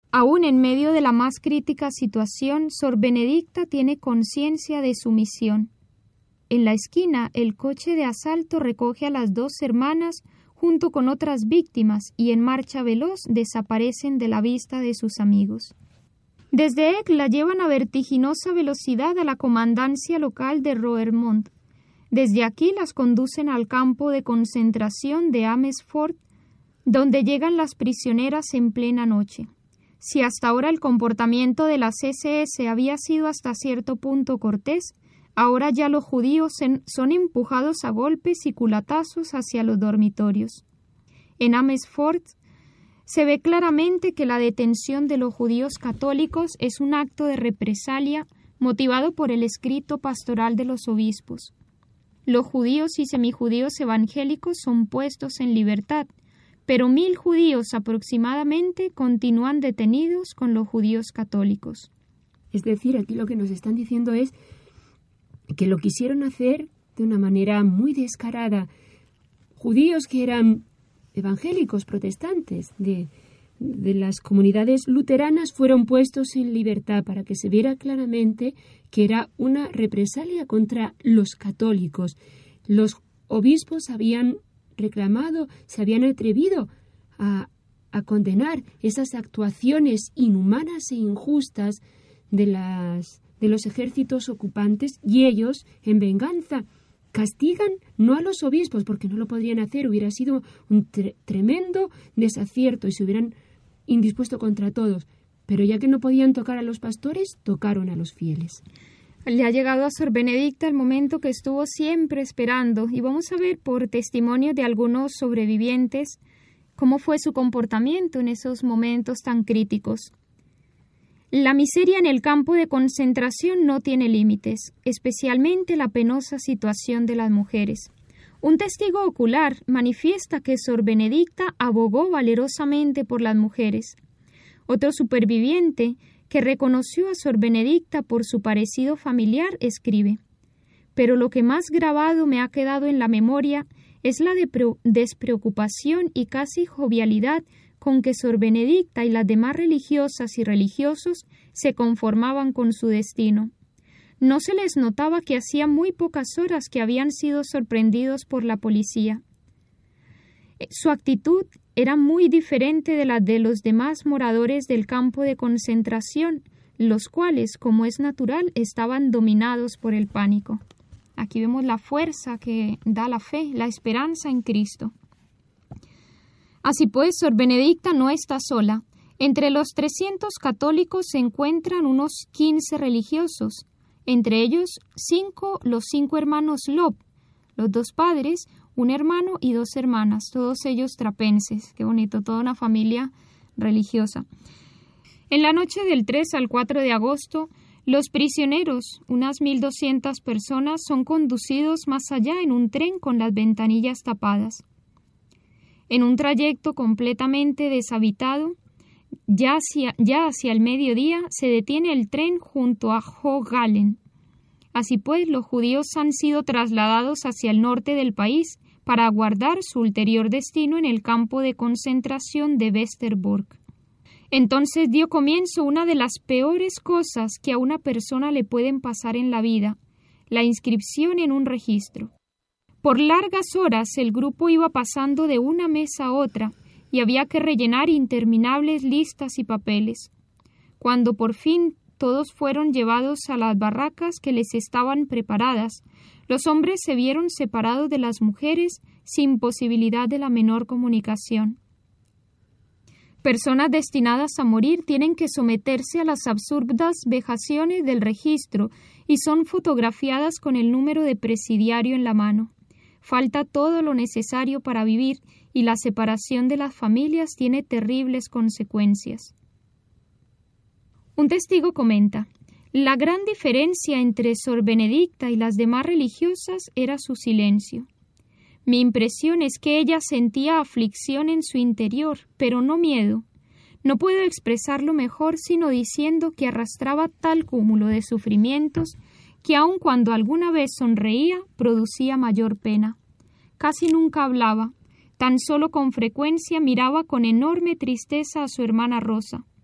Aún en medio de la más crítica situación, Sor Benedicta tiene conciencia de su misión. En la esquina, el coche de asalto recoge a las 2 hermanas junto con otras víctimas y en marcha veloz desaparecen de la vista de sus amigos. Desde Eck la llevan a vertiginosa velocidad a la comandancia local de Roermond. Desde aquí las conducen al campo de concentración de Amersfoort, donde llegan las prisioneras en plena noche. Si hasta ahora el comportamiento de las SS había sido hasta cierto punto cortés, ahora ya los judíos son empujados a golpes y culatazos hacia los dormitorios. En Amersfoort se ve claramente que la detención de los judíos católicos es un acto de represalia motivado por el escrito pastoral de los obispos. Los judíos y semijudíos evangélicos son puestos en libertad, pero 1.000 judíos aproximadamente continúan detenidos con los judíos católicos. Es decir, aquí lo que nos están diciendo es que lo quisieron hacer de una manera muy descarada. Judíos que eran evangélicos, protestantes, de las comunidades luteranas fueron puestos en libertad para que se viera claramente que era una represalia contra los católicos. Los obispos habían reclamado, se habían atrevido a condenar esas actuaciones inhumanas e injustas de los ejércitos ocupantes y ellos, en venganza, castigan no a los obispos porque no lo podrían hacer, hubiera sido un tremendo desacierto y se hubieran indispuesto contra todos, pero ya que no podían tocar a los pastores, tocaron a los fieles. Le ha llegado a Sor Benedicta el momento que estuvo siempre esperando y vamos a ver por testimonio de algunos sobrevivientes cómo fue su comportamiento en esos momentos tan críticos. La miseria en el campo de concentración no tiene límites, especialmente la penosa situación de las mujeres. Un testigo ocular manifiesta que Sor Benedicta abogó valerosamente por las mujeres. Otro superviviente, que reconoció a Sor Benedicta por su parecido familiar, escribe: «Pero lo que más grabado me ha quedado en la memoria es la despreocupación y casi jovialidad con que Sor Benedicta y las demás religiosas y religiosos se conformaban con su destino. No se les notaba que hacía muy pocas horas que habían sido sorprendidos por la policía. Su actitud era muy diferente de la de los demás moradores del campo de concentración, los cuales, como es natural, estaban dominados por el pánico». Aquí vemos la fuerza que da la fe, la esperanza en Cristo. Así pues, Sor Benedicta no está sola. Entre los 300 católicos se encuentran unos 15 religiosos, entre ellos los 5 hermanos Lob, los 2 padres, un hermano y 2 hermanas, todos ellos trapenses. Qué bonito, toda una familia religiosa. En la noche del 3 al 4 de agosto, los prisioneros, unas 1.200 personas, son conducidos más allá en un tren con las ventanillas tapadas. En un trayecto completamente deshabitado, ya hacia el mediodía, se detiene el tren junto a Hoogalen. Así pues, los judíos han sido trasladados hacia el norte del país para aguardar su ulterior destino en el campo de concentración de Westerbork. Entonces dio comienzo una de las peores cosas que a una persona le pueden pasar en la vida, la inscripción en un registro. Por largas horas el grupo iba pasando de una mesa a otra y había que rellenar interminables listas y papeles. Cuando por fin todos fueron llevados a las barracas que les estaban preparadas, los hombres se vieron separados de las mujeres sin posibilidad de la menor comunicación. Personas destinadas a morir tienen que someterse a las absurdas vejaciones del registro y son fotografiadas con el número de presidiario en la mano. Falta todo lo necesario para vivir y la separación de las familias tiene terribles consecuencias. Un testigo comenta: «La gran diferencia entre Sor Benedicta y las demás religiosas era su silencio. Mi impresión es que ella sentía aflicción en su interior, pero no miedo. No puedo expresarlo mejor sino diciendo que arrastraba tal cúmulo de sufrimientos que aun cuando alguna vez sonreía, producía mayor pena. Casi nunca hablaba, tan solo con frecuencia miraba con enorme tristeza a su hermana Rosa.